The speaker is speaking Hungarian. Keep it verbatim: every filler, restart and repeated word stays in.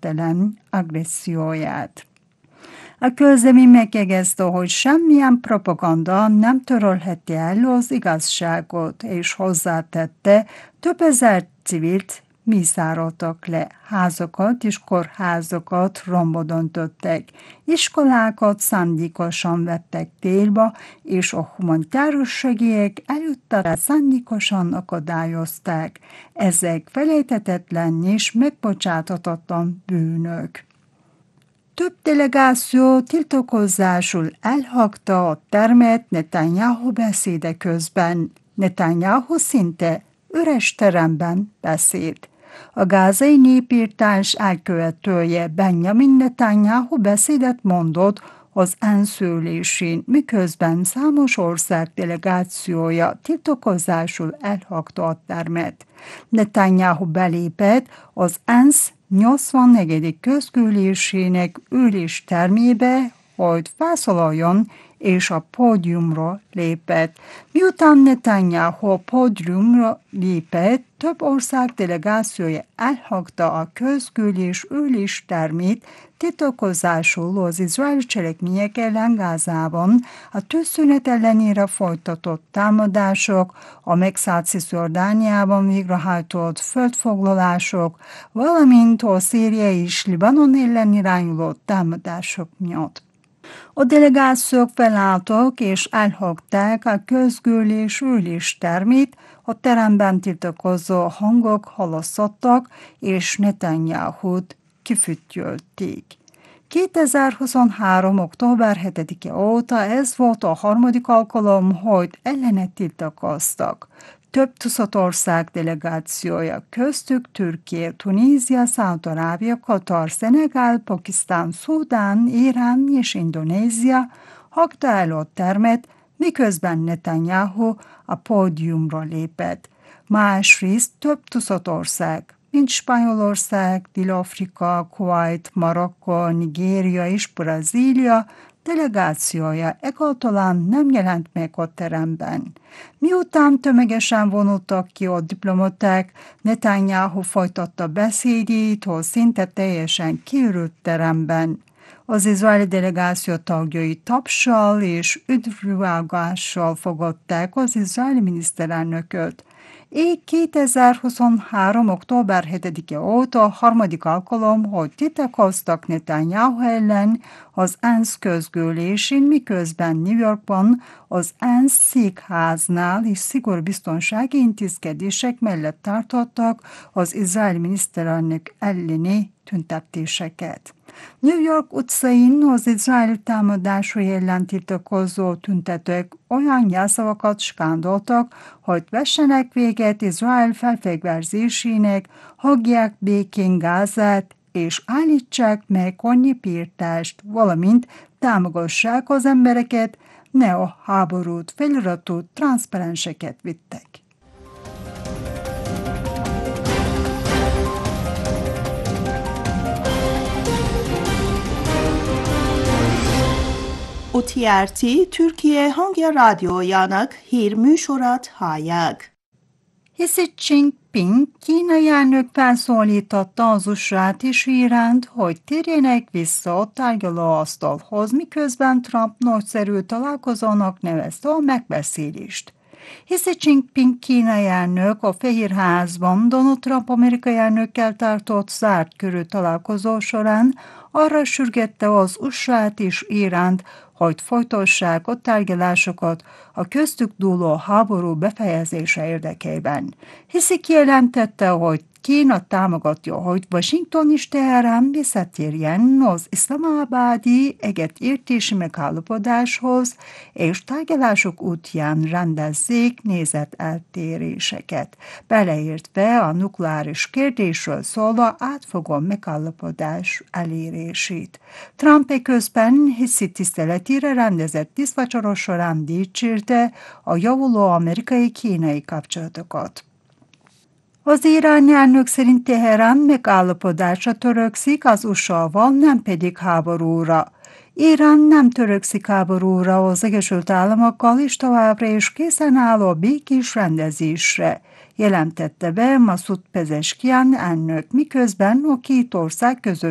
hirtelen agresszióját. A közlemény megjegyezte, hogy semmilyen propaganda nem törölheti el az igazságot, és hozzátette, több ezer civilt mészároltak le, házakat és kórházakat romba döntöttek, iskolákat szándékosan vettek célba, és a humanitárius segélyek eljuttatását szándékosan akadályozták. Ezek felejthetetlen és megbocsáthatatlan bűnök. Több delegáció tiltakozásul elhagyta a termet Netanyahu beszéde közben. Netanyahu szinte üres teremben beszélt. A gázai népírtás elkövetője Benjamin Netanyahu beszédet mondott az ENSZ ülésén, miközben számos ország delegációja tiltakozásul elhagyta a termet. Netanyahu belépett az ENSZ nyolcvannegyedik közgyűlésének üléstermébe, hogy felszólaljon, és a pódiumra lépett. Miután Netanyahu a pódiumra lépett, több ország delegációja elhagyta a közgyűlés üléstermét, tiltakozásul az izraeli cselekmények ellen Gázában, a tűzszünet ellenére folytatott támadások, a megszállt Cisjordániában végrehajtott földfoglalások, valamint a Szíria és Libanon ellen irányuló támadások miatt. A delegációk felálltak és elhagyták a közgyűlés üléstermét, a teremben tiltakozó hangok hallatszettek, és Netanyahut kifütyölték. kétezer-huszonhárom. október hetedike óta ez volt a harmadik alkalom, hogy ellene tiltakoztak. Több tucat ország delegációja, köztük Türkiye, Tunézia, Szaúd-Arábia, Katar, Szenegál, Pakisztán, Szudán, Irán és Indonézia hagyta el a termet, miközben Netanyahu a pódiumra lépett. Másrészt több tucat ország, mint Spanyolország, Dél-Afrika, Kuwait, Marokko, Nigéria és Brazília delegációja egyáltalán nem jelent meg a teremben. Miután tömegesen vonultak ki a diplomaták, Netanyahu folytatta beszédét a szinte teljesen kiürült teremben. Az izraeli delegáció tagjai tapssal és üdvrivalgással fogadták az izraeli miniszterelnököt. Így kétezer-huszonhárom. október hetedike óta a harmadik alkalom, hogy tiltakoztak Netanyahu ellen az ENSZ közgyűlésén, miközben New Yorkban az ENSZ székháznál is szigorú biztonsági intézkedések mellett tartottak az izraeli miniszterelnök elleni tüntetéseket. New York utcain az izraeli támadásai ellen tiltakozó tüntetők olyan jelszavakat skándoltak, hogy vessenek véget Izrael felfegyverzésének, hagyják békén Gázát, és állítsák meg a népírtást, valamint támogassák az embereket, ne a háborút feliratú transzparenseket vittek. o té er té Türkiye Hangya Radyojának hírműsorát hallják. Xi Jinping kínai elnök felszólította az u es á-t és Iránt, hogy térjenek vissza a tárgyalóasztalhoz, miközben Trump nagyszerű találkozónak nevezte a megbeszélést. Xi Jinping kínai elnök a Fehérházban Donald Trump amerikai elnökkel tartott zárt körű találkozó során arra sürgette az u es á-t és Iránt, hogy folytassák a tárgyalásokat a köztük dúló háború befejezése érdekében. Xi kijelentette, hogy Kína támogatja, hogy Washington és Teherán visszatérjen az iszlamabadi egyetértési megállapodáshoz, és tárgyalások útján rendezzék nézeteltéréseket, beleértve a nukleáris kérdésről szóló átfogó megállapodás elérését. Trump eközben Xi tiszteletére rendezett tisztvacsoros során dicsérte a javuló amerikai-kínai kapcsolatokat. Az iráni elnök szerint Teherán megállapodásra törekszik az u es á-val, nem pedig háborúra. Irán nem törekszik háborúra az Egyesült Államokkal, és továbbra is készen áll a békés rendezésre, jelentette be Masoud Pezeshkian elnök, miközben a két ország között